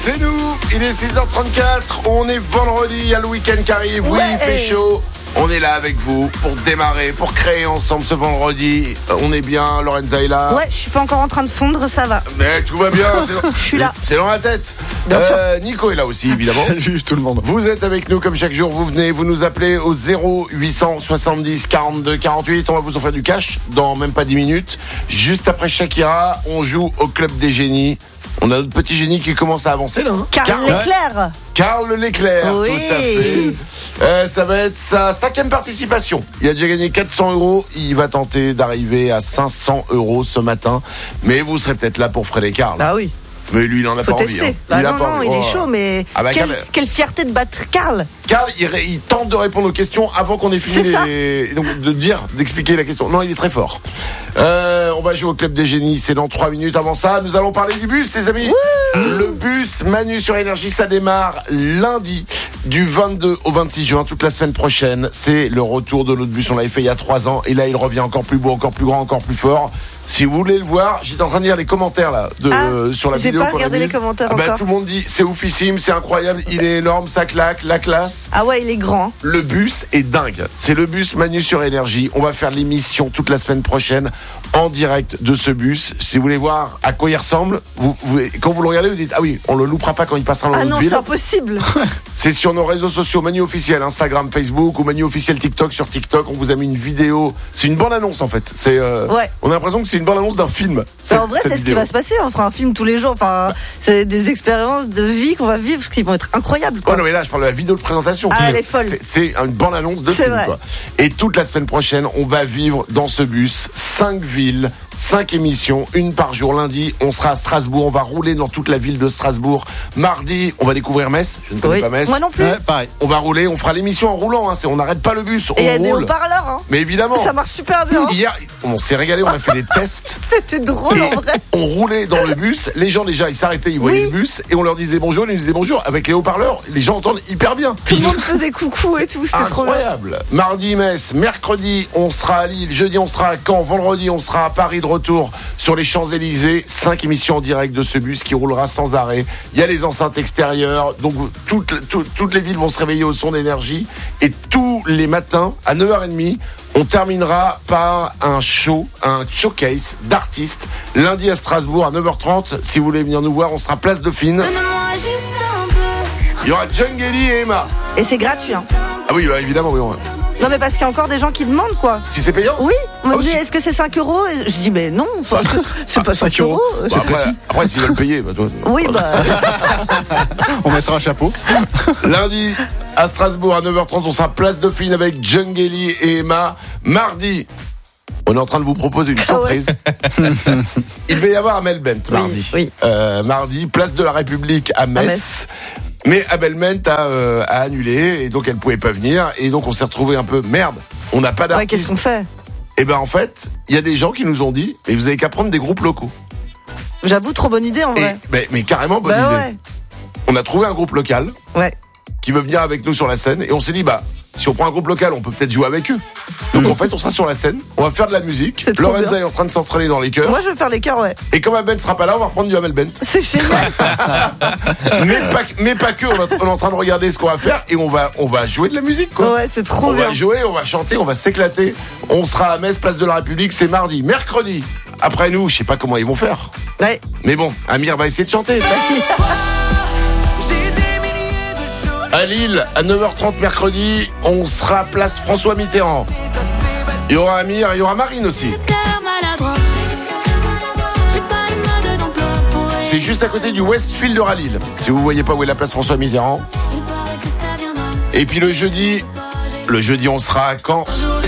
C'est nous, il est 6h34, on est vendredi, il y a le week-end qui arrive, oui, il fait chaud. On est là avec vous pour démarrer, pour créer ensemble ce vendredi. On est bien, Lorenza est là. Ouais, je suis pas encore en train de fondre, ça va. Mais tout va bien. Je suis là. C'est dans la tête. Bien sûr. Nico est là aussi, évidemment. Salut tout le monde. Vous êtes avec nous comme chaque jour. Vous venez, vous nous appelez au 0870 42 48. On va vous offrir du cash dans même pas 10 minutes. Juste après Shakira, on joue au Club des Génies. On a notre petit génie qui commence à avancer là. Hein. Karl Leclerc. Karl Leclerc, Oui. tout à fait. Ça va être sa 5e participation. Il a déjà gagné 400 €. Il va tenter d'arriver à 500 € ce matin. Mais vous serez peut-être là pour freiner Karl. Bah oui. Mais lui, il en a Faut pas tester. envie. Hein. Bah Il a non, pas non, envie. il est chaud, mais Ah bah, quelle fierté de battre Karl. Karl, il tente de répondre aux questions avant qu'on ait fini donc d'expliquer la question. Non, il est très fort. On va jouer au Club des Génies, c'est dans 3 minutes. Avant ça, nous allons parler du bus, les amis. Le bus Manu sur Énergie, ça démarre lundi du 22 au 26 juin, toute la semaine prochaine. C'est le retour de notre bus, on l'avait fait il y a 3 ans. Et là, il revient encore plus beau, encore plus grand, encore plus fort. Si vous voulez le voir, j'étais en train de lire les commentaires là sur la vidéo. J'ai pas regardé les commentaires encore. Tout le monde dit c'est oufissime, c'est incroyable, il est énorme, ça claque, la classe. Ah ouais, il est grand. Le bus est dingue. C'est le bus Manu sur Énergie. On va faire l'émission toute la semaine prochaine en direct de ce bus. Si vous voulez voir à quoi il ressemble, quand vous le regardez, vous dites ah oui, on le loupera pas quand il passera dans Ah notre non, ville. c'est impossible. C'est sur nos réseaux sociaux, Manu officiel, Instagram, Facebook ou Manu officiel TikTok. Sur TikTok, on vous a mis une vidéo. C'est une bande-annonce en fait. Ouais. On a l'impression que c'est une bande-annonce d'un film. En vrai, c'est ce qui va se passer. On fera un film tous les jours. Enfin, c'est des expériences de vie qu'on va vivre qui vont être incroyables. Quoi. Oh non, mais là, je parle de la vidéo de présentation. Ah, elle est folle. C'est une bande-annonce de film. Quoi. Et toute la semaine prochaine, on va vivre dans ce bus 5 villes, 5 émissions, une par jour. Lundi, on sera à Strasbourg. On va rouler dans toute la ville de Strasbourg. Mardi, on va découvrir Metz. Je ne connais pas Metz. Moi non plus. Ouais, pareil. On va rouler. On fera l'émission en roulant. Hein. On n'arrête pas le bus. Et il y a on des roule. haut-parleurs. Hein. Mais évidemment. Ça marche super bien. Hier, on s'est régalé. On a fait des tests. C'était drôle en vrai. On roulait dans le bus, les gens déjà ils s'arrêtaient, ils voyaient le bus et on leur disait bonjour, ils nous disaient bonjour avec les haut-parleurs, les gens entendent hyper bien. Tout le monde faisait coucou et tout, c'était trop bien. Incroyable. Mardi Metz, mercredi on sera à Lille, jeudi on sera à Caen, vendredi on sera à Paris de retour sur les Champs-Élysées. 5 émissions en direct de ce bus qui roulera sans arrêt. Il y a les enceintes extérieures, donc toutes les villes vont se réveiller au son d'Énergie et tous les matins à 9h30 on terminera par un showcase d'artistes. Lundi à Strasbourg à 9h30. Si vous voulez venir nous voir, on sera place Dauphine. Il y aura Djungeli et Emma. Et c'est gratuit. Hein. Ah oui, bah, évidemment. Oui, Non mais parce qu'il y a encore des gens qui demandent quoi. Si c'est payant ? Oui, on me dit si. est-ce que c'est 5 €? Et je dis mais non, enfin, c'est pas 5 €. Bah, après s'ils veulent payer, bah toi. Oui, bah. On mettra un chapeau. Lundi à Strasbourg à 9h30, on sera place Dauphine avec Djungeli et Emma. Mardi, on est en train de vous proposer une surprise. Il va y avoir Amel Bent mardi. Oui. Mardi, place de la République à Metz. Mais Amel Bent a annulé et donc elle pouvait pas venir et donc on s'est retrouvé un peu merde. On n'a pas d'artiste. Ouais, qu'est-ce qu'on fait ? Et ben en fait, il y a des gens qui nous ont dit mais vous avez qu'à prendre des groupes locaux. J'avoue, trop bonne idée en vrai. Mais carrément bonne idée. Ouais. On a trouvé un groupe local. Ouais. Qui veut venir avec nous sur la scène et on s'est dit si on prend un groupe local on peut peut-être jouer avec eux. Donc en fait on sera sur la scène, on va faire de la musique. Lorenza est en train de s'entraîner dans les chœurs. Moi je veux faire les chœurs, ouais. Et comme Amel sera pas là, on va reprendre du Amel Bent. C'est génial. mais pas que, on est en train de regarder ce qu'on va faire et on va jouer de la musique quoi. Ouais, c'est trop bien. On va jouer, on va chanter, on va s'éclater. On sera à Metz, place de la République, c'est mardi. Mercredi, après nous, je sais pas comment ils vont faire. Ouais. Mais bon, Amir va essayer de chanter. À Lille, à 9h30 mercredi, on sera place François Mitterrand. Il y aura Amir et il y aura Marine aussi. C'est juste à côté du Westfield à Lille. Si vous voyez pas où est la place François Mitterrand. Et puis le jeudi on sera à Caen.